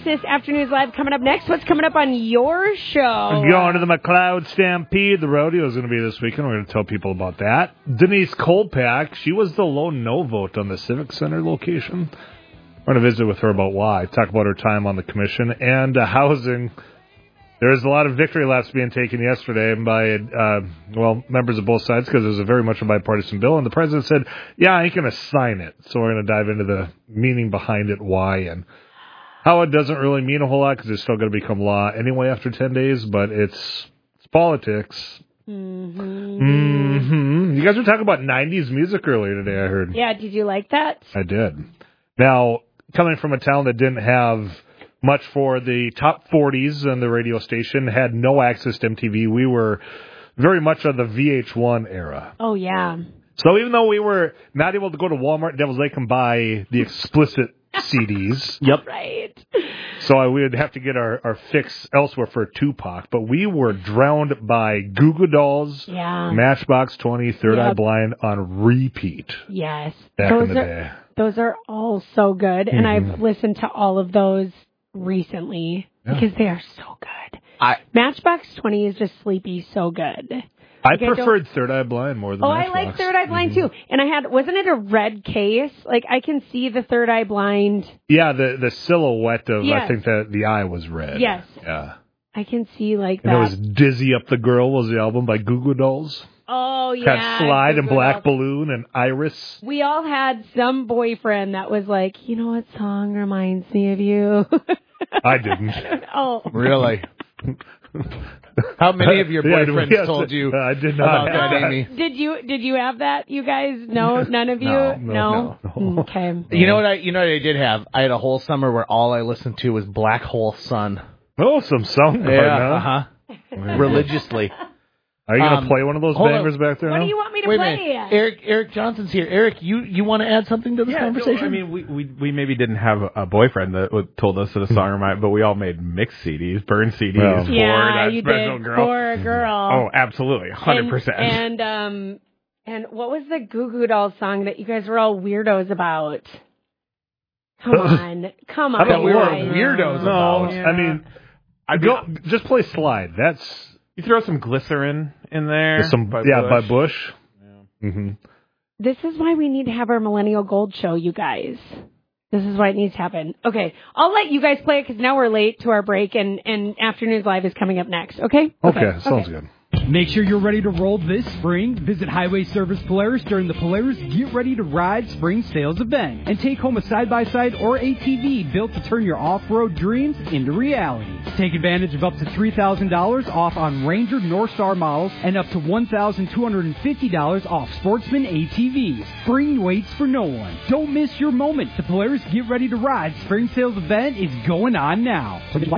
Texas Afternoons Live coming up next. What's coming up on your show? I'm going to the McLeod Stampede. The rodeo is going to be this weekend. We're going to tell people about that. Denise Kolpak, she was the lone no vote on the Civic Center location. We're going to visit with her about why. Talk about her time on the commission and housing. There's a lot of victory laps being taken yesterday by, members of both sides because it was a very much a bipartisan bill. And the president said, yeah, I ain't going to sign it. So we're going to dive into the meaning behind it, why, and how it doesn't really mean a whole lot because it's still going to become law anyway after 10 days. But it's politics. Mm-hmm. You guys were talking about 90s music earlier today, I heard. Yeah, did you like that? I did. Now, coming from a town that didn't have much for the top 40s and the radio station, had no access to MTV. We were very much of the VH1 era. Oh, yeah. So even though we were not able to go to Walmart, Devil's Lake, and buy the explicit CDs. Yep. Right. So we would have to get our fix elsewhere for Tupac. But we were drowned by Goo Goo Dolls, Matchbox 20, Third Eye Blind on repeat. Yes. Back in the day. Those are all so good. And I've listened to all of those recently because they are so good. Matchbox 20 is just sleepy so good. I preferred Third Eye Blind more than Matchbox. I like Third Eye Blind too. And I had, wasn't it a red case? Like I can see the Third Eye Blind. Yeah, the silhouette of, I think that the eye was red. Yes. Yeah. I can see like that. And it was Dizzy Up the Girl was the album by Goo Goo Dolls. Oh, yeah. Got Slide and Black Balloon and Iris. We all had some boyfriend that was like, you know what song reminds me of you? I didn't. Oh. Really? How many of your boyfriends told you I did not about that, Amy? Did you have that, you guys? No, none of you? No. Okay. You know what I did have? I had a whole summer where all I listened to was Black Hole Sun. Oh, some Soundgarden, religiously. Are you going to play one of those bangers back there? What do you want me to play? Eric Johnson's here. Eric, you want to add something to this conversation? No, I mean, we maybe didn't have a boyfriend that told us that a song reminded, but we all made mixed CDs, burn CDs for that special girl. For a girl. Oh, absolutely, 100%. And what was the Goo Goo Dolls song that you guys were all weirdos about? Come on. I thought we were weirdos about. Yeah. I mean, just play Slide. You throw some glycerin in there. By Bush. Yeah. Mm-hmm. This is why we need to have our Millennial Gold show, you guys. This is why it needs to happen. Okay, I'll let you guys play it because now we're late to our break and Afternoons Live is coming up next. Okay? Okay. Sounds good. Make sure you're ready to roll this spring. Visit Highway Service Polaris during the Polaris Get Ready to Ride Spring Sales Event and take home a side-by-side or ATV built to turn your off-road dreams into reality. Take advantage of up to $3,000 off on Ranger Northstar models and up to $1,250 off Sportsman ATVs. Spring waits for no one. Don't miss your moment. The Polaris Get Ready to Ride Spring Sales Event is going on now.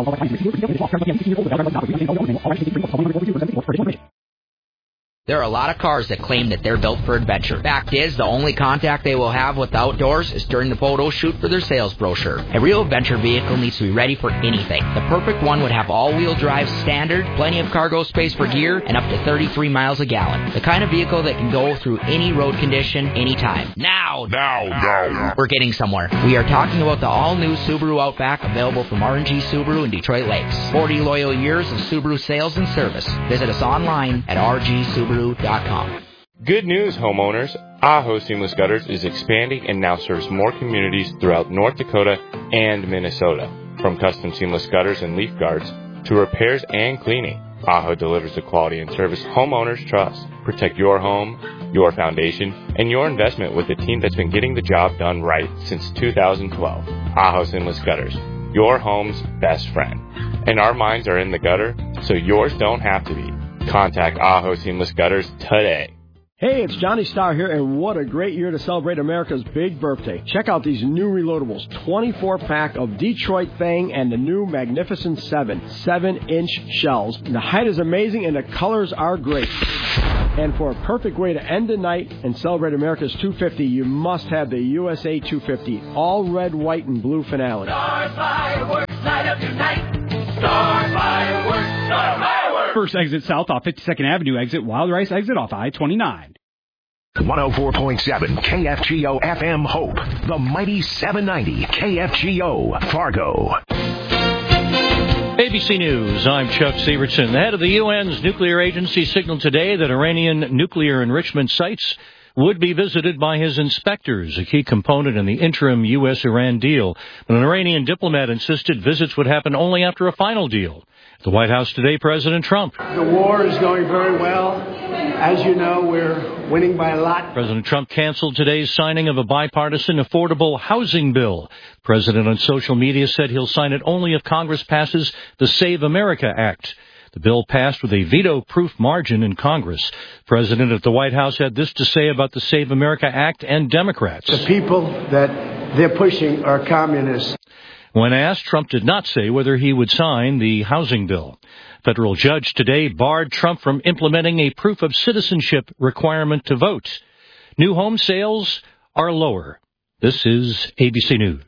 There are a lot of cars that claim that they're built for adventure. Fact is, the only contact they will have with the outdoors is during the photo shoot for their sales brochure. A real adventure vehicle needs to be ready for anything. The perfect one would have all-wheel drive standard, plenty of cargo space for gear, and up to 33 miles a gallon. The kind of vehicle that can go through any road condition, anytime. Now! We're getting somewhere. We are talking about the all-new Subaru Outback, available from R&G Subaru in Detroit Lakes. 40 loyal years of Subaru sales and service. Visit us online at rgsubaru.com. Good news, homeowners. Aho Seamless Gutters is expanding and now serves more communities throughout North Dakota and Minnesota. From custom seamless gutters and leaf guards to repairs and cleaning, Aho delivers the quality and service homeowners trust. Protect your home, your foundation, and your investment with a team that's been getting the job done right since 2012. Aho Seamless Gutters, your home's best friend. And our minds are in the gutter, so yours don't have to be. Contact Aho Seamless Gutters today. Hey, it's Johnny Starr here, and what a great year to celebrate America's big birthday. Check out these new reloadables, 24-pack of Detroit Fang and the new Magnificent 7-inch shells. The height is amazing, and the colors are great. And for a perfect way to end the night and celebrate America's 250, you must have the USA 250, all red, white, and blue finale. Star Fireworks, light up your night. Star Fireworks, Star Fireworks. First exit south off 52nd Avenue, exit Wild Rice, exit off I-29. 104.7 KFGO FM Hope, the mighty 790 KFGO Fargo. ABC News, I'm Chuck Severson. The head of the UN's nuclear agency signaled today that Iranian nuclear enrichment sites would be visited by his inspectors, a key component in the interim U.S.-Iran deal. But an Iranian diplomat insisted visits would happen only after a final deal. At the White House today, President Trump. The war is going very well. As you know, we're winning by a lot. President Trump canceled today's signing of a bipartisan affordable housing bill. The president on social media said he'll sign it only if Congress passes the Save America Act. The bill passed with a veto-proof margin in Congress. The president at the White House had this to say about the Save America Act and Democrats. The people that they're pushing are communists. When asked, Trump did not say whether he would sign the housing bill. A federal judge today barred Trump from implementing a proof of citizenship requirement to vote. New home sales are lower. This is ABC News.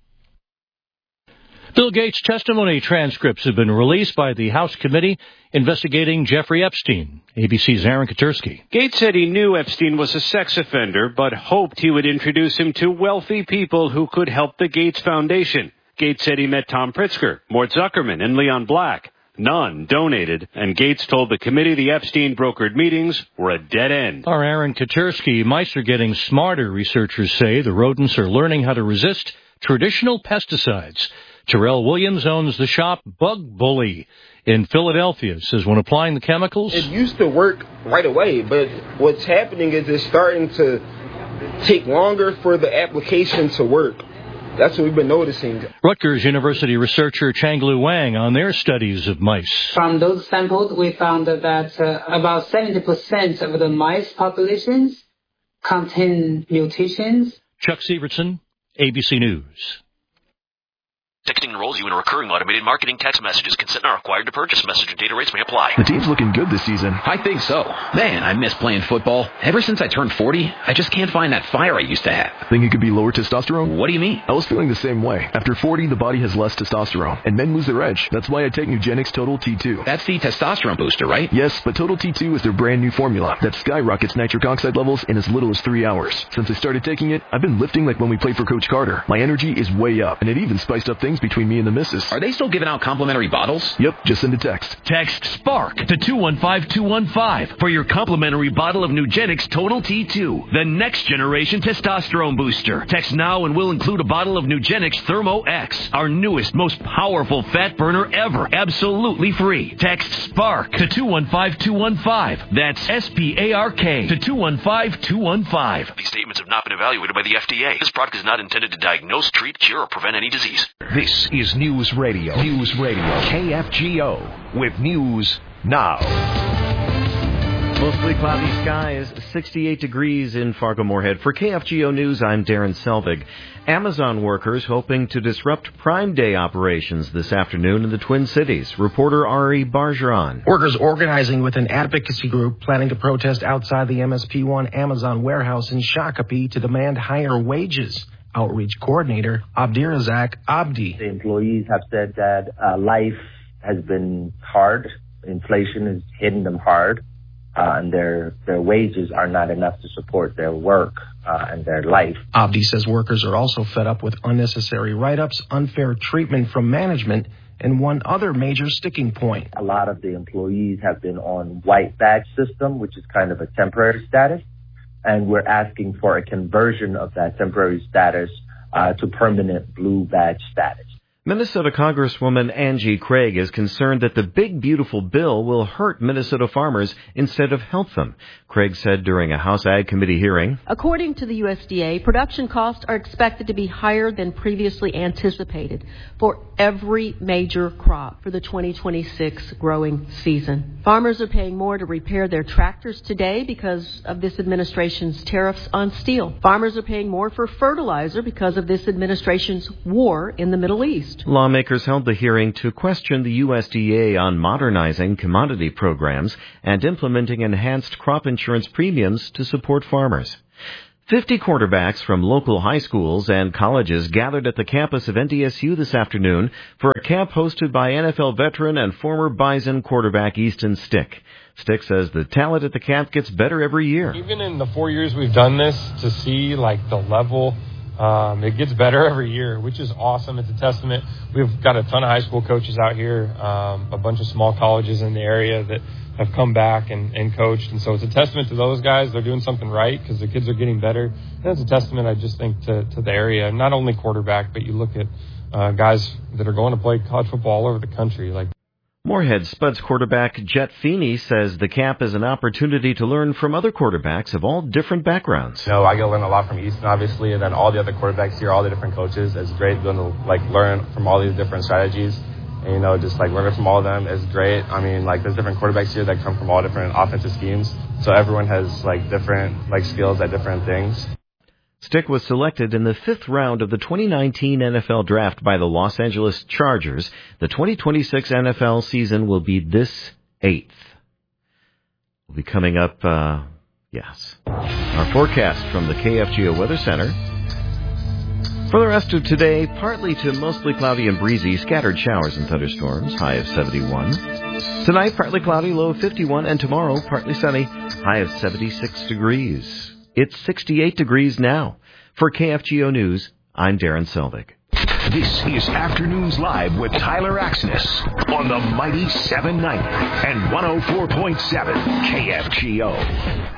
Bill Gates' testimony transcripts have been released by the House committee investigating Jeffrey Epstein. ABC's Aaron Katersky. Gates said he knew Epstein was a sex offender, but hoped he would introduce him to wealthy people who could help the Gates Foundation. Gates said he met Tom Pritzker, Mort Zuckerman, and Leon Black. None donated, and Gates told the committee the Epstein brokered meetings were a dead end. Our Aaron Katersky. Mice are getting smarter, researchers say. The rodents are learning how to resist traditional pesticides. Terrell Williams owns the shop Bug Bully in Philadelphia. Says when applying the chemicals, it used to work right away, but what's happening is it's starting to take longer for the application to work. That's what we've been noticing. Rutgers University researcher Changlu Wang on their studies of mice. From those samples, we found that about 70% of the mice populations contain mutations. Chuck Severson, ABC News. Texting enrolls you in a recurring automated marketing text messages. Consent are required to purchase. Message and data rates may apply. The team's looking good this season. I think so. Man, I miss playing football. Ever since I turned 40, I just can't find that fire I used to have. Think it could be lower testosterone? What do you mean? I was feeling the same way. After 40, the body has less testosterone, and men lose their edge. That's why I take Nugenix Total T2. That's the testosterone booster, right? Yes, but Total T2 is their brand new formula that skyrockets nitric oxide levels in as little as 3 hours. Since I started taking it, I've been lifting like when we played for Coach Carter. My energy is way up, and it even spiced up things between me and the missus. Are they still giving out complimentary bottles? Yep, just send a text. Text SPARK to 215-215 for your complimentary bottle of Nugenix Total T2, the next generation testosterone booster. Text now and we'll include a bottle of Nugenix Thermo X, our newest, most powerful fat burner ever, absolutely free. Text SPARK to 215-215. That's SPARK to 215-215. These statements have not been evaluated by the FDA. This product is not intended to diagnose, treat, cure, or prevent any disease. This is News Radio. News Radio. KFGO with News Now. Mostly cloudy skies, 68 degrees in Fargo-Moorhead. For KFGO News, I'm Darren Selvig. Amazon workers hoping to disrupt Prime Day operations this afternoon in the Twin Cities. Reporter Ari Bargeron. Workers organizing with an advocacy group planning to protest outside the MSP1 Amazon warehouse in Shakopee to demand higher wages. Outreach coordinator Abdirazak Abdi. The employees have said that life has been hard. Inflation is hitting them hard, and their wages are not enough to support their work and their life. Abdi says workers are also fed up with unnecessary write-ups, unfair treatment from management, and one other major sticking point. A lot of the employees have been on white badge system, which is kind of a temporary status. And we're asking for a conversion of that temporary status to permanent blue badge status. Minnesota Congresswoman Angie Craig is concerned that the big, beautiful bill will hurt Minnesota farmers instead of help them. Craig said during a House Ag Committee hearing, according to the USDA, production costs are expected to be higher than previously anticipated for every major crop for the 2026 growing season. Farmers are paying more to repair their tractors today because of this administration's tariffs on steel. Farmers are paying more for fertilizer because of this administration's war in the Middle East. Lawmakers held the hearing to question the USDA on modernizing commodity programs and implementing enhanced crop insurance premiums to support farmers. 50 quarterbacks from local high schools and colleges gathered at the campus of NDSU this afternoon for a camp hosted by NFL veteran and former Bison quarterback Easton Stick. Stick says the talent at the camp gets better every year. Even in the 4 years we've done this, to see like the level It gets better every year, which is awesome. It's a testament. We've got a ton of high school coaches out here, a bunch of small colleges in the area that have come back and coached. And so it's a testament to those guys. They're doing something right because the kids are getting better. And it's a testament, I just think, to the area. Not only quarterback, but you look at guys that are going to play college football all over the country. Like Moorhead Spuds quarterback Jet Feeney says the camp is an opportunity to learn from other quarterbacks of all different backgrounds. You know, I get to learn a lot from Easton, obviously, and then all the other quarterbacks here, all the different coaches. It's great going to, learn from all these different strategies. And, just, learning from all of them is great. I mean, there's different quarterbacks here that come from all different offensive schemes. So everyone has, different, skills at different things. Stick was selected in the 5th round of the 2019 NFL Draft by the Los Angeles Chargers. The 2026 NFL season will be this 8th. We'll be coming up, yes. Our forecast from the KFGO Weather Center. For the rest of today, partly to mostly cloudy and breezy, scattered showers and thunderstorms, high of 71. Tonight, partly cloudy, low of 51, and tomorrow, partly sunny, high of 76 degrees. It's 68 degrees now. For KFGO News, I'm Darren Selvig. This is Afternoons Live with Tyler Axness on the mighty 790 and 104.7 KFGO.